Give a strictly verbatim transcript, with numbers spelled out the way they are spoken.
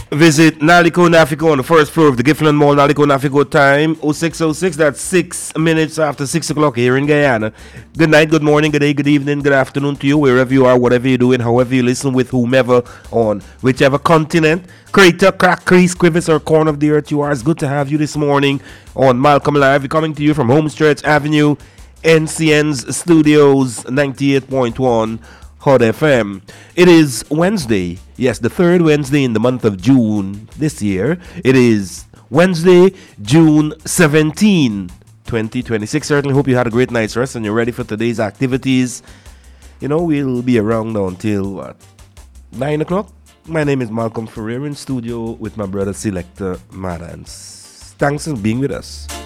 Visit Naliko Nafiko on the first floor of the Giffland Mall, Naliko Nafiko time oh six oh six. That's six minutes after six o'clock here in Guyana. Good night, good morning, good day, good evening, good afternoon to you, wherever you are, whatever you're doing, however you listen, with whomever, on whichever continent, crater, crack, crease, crevice, or corner of the earth you are. It's good to have you this morning on Malcolm Live. We're coming to you from Homestretch Avenue, N C N's Studios, ninety-eight point one Hot F M. It is Wednesday, yes, the third Wednesday in the month of June this year. It is Wednesday, June seventeenth, twenty twenty-six. Certainly hope you had a great night's rest and you're ready for today's activities. You know, we'll be around now until what, nine o'clock. My name is Malcolm Ferrer, in studio with my brother Selector Madans. Thanks for being with us.